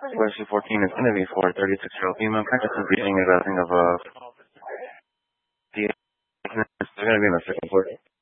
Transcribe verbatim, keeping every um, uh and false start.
Question fourteen is going to be for thirty-six-year-old female. Kind of some breathing and breathing of uh, the. They're going to be in the second floor.